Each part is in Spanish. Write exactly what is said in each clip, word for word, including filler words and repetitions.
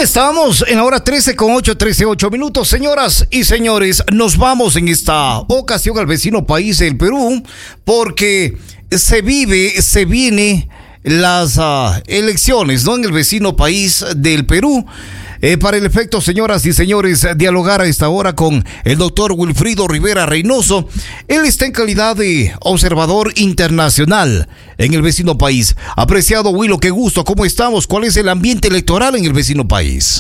estamos en la hora trece con ocho, trece, ocho minutos. Señoras y señores, nos vamos en esta ocasión al vecino país del Perú porque se vive, se viene las uh, elecciones, ¿no? En el vecino país del Perú. Eh, para el efecto, señoras y señores, dialogar a esta hora con el doctor Wilfrido Rivera Reynoso. Él está en calidad de observador internacional en el vecino país. Apreciado Willo, qué gusto, ¿cómo estamos? ¿Cuál es el ambiente electoral en el vecino país?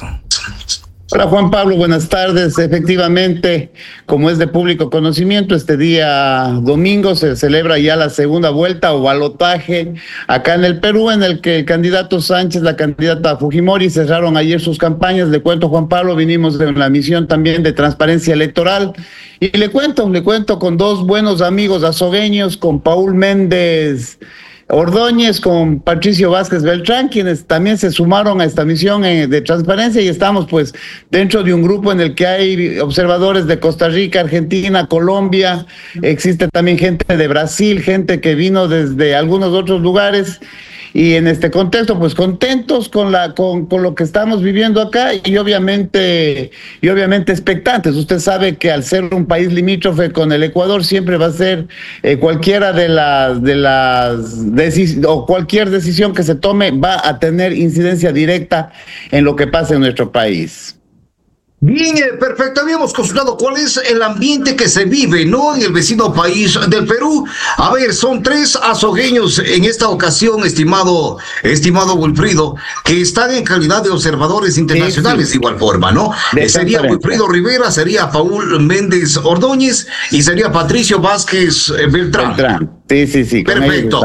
Hola Juan Pablo, buenas tardes. Efectivamente, como es de público conocimiento, este día domingo se celebra ya la segunda vuelta o balotaje acá en el Perú, en el que el candidato Sánchez, la candidata Fujimori cerraron ayer sus campañas. Le cuento, Juan Pablo, vinimos de una misión también de transparencia electoral y le cuento, le cuento con dos buenos amigos azogueños, con Paul Méndez Ordóñez, con Patricio Vázquez Beltrán, quienes también se sumaron a esta misión de transparencia, y estamos pues dentro de un grupo en el que hay observadores de Costa Rica, Argentina, Colombia, existe también gente de Brasil, gente que vino desde algunos otros lugares. Y en este contexto, pues contentos con la con, con lo que estamos viviendo acá y obviamente y obviamente expectantes. Usted sabe que al ser un país limítrofe con el Ecuador siempre va a ser eh, cualquiera de las de las decis- o cualquier decisión que se tome va a tener incidencia directa en lo que pasa en nuestro país. Bien, eh, perfecto. Habíamos consultado cuál es el ambiente que se vive, ¿no? En el vecino país del Perú. A ver, son tres azogueños en esta ocasión, estimado, estimado Wilfrido, que están en calidad de observadores internacionales, sí, sí. De igual forma, ¿no? Eh, sería Wilfrido Rivera, sería Paul Méndez Ordóñez y sería Patricio Vázquez eh, Beltrán. Beltrán. Sí, sí, sí. Perfecto.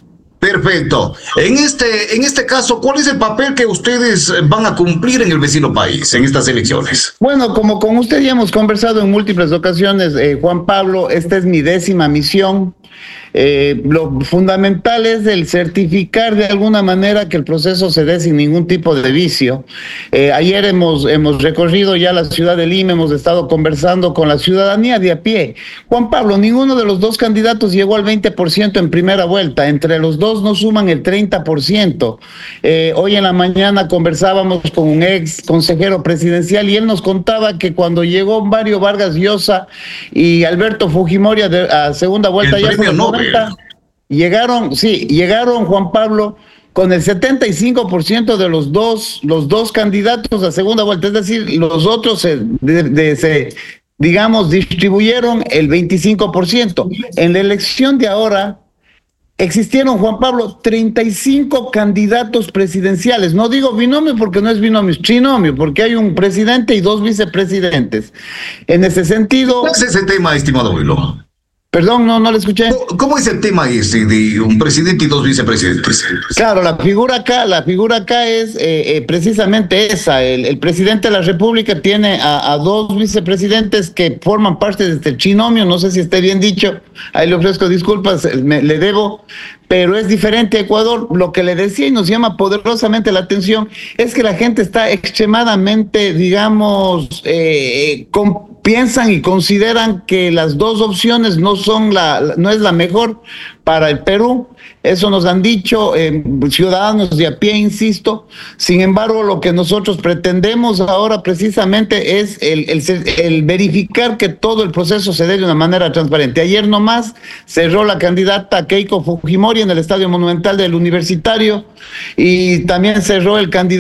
Perfecto. En este, en este caso, ¿cuál es el papel que ustedes van a cumplir en el vecino país, en estas elecciones? Bueno, como con usted ya hemos conversado en múltiples ocasiones, eh, Juan Pablo, esta es mi décima misión. Eh, lo fundamental es el certificar de alguna manera que el proceso se dé sin ningún tipo de vicio. Eh, ayer hemos, hemos recorrido ya la ciudad de Lima, hemos estado conversando con la ciudadanía de a pie. Juan Pablo, ninguno de los dos candidatos llegó al veinte por ciento en primera vuelta, entre los dos no suman el treinta por ciento. Eh, hoy en la mañana conversábamos con un ex consejero presidencial y él nos contaba que cuando llegó Mario Vargas Llosa y Alberto Fujimori a, de, a segunda vuelta, el ya por Nobel. Llegaron, sí, llegaron, Juan Pablo, con el setenta y cinco por ciento de los dos, los dos candidatos a segunda vuelta, es decir, los otros se, de, de, se digamos, distribuyeron el veinticinco por ciento. En la elección de ahora existieron, Juan Pablo, treinta y cinco candidatos presidenciales. No digo binomio porque no es binomio, es trinomio, porque hay un presidente y dos vicepresidentes. En ese sentido... ¿Cuál es ese tema, estimado Willo? Perdón, no, no le escuché. ¿Cómo es el tema ese de un presidente y dos vicepresidentes? Claro, la figura acá, la figura acá es eh, eh, precisamente esa. El, el presidente de la República tiene a, a dos vicepresidentes que forman parte de este trinomio. No sé si esté bien dicho. Ahí le ofrezco disculpas, me, le debo. Pero es diferente a Ecuador. Lo que le decía y nos llama poderosamente la atención es que la gente está extremadamente, digamos, eh, con, piensan y consideran que las dos opciones no son la, no es la mejor para el Perú. Eso nos han dicho eh, ciudadanos de a pie, insisto. Sin embargo, lo que nosotros pretendemos ahora precisamente es el, el, el verificar que todo el proceso se dé de una manera transparente. Ayer nomás cerró la candidata Keiko Fujimori en el Estadio Monumental del Universitario y también cerró el candidato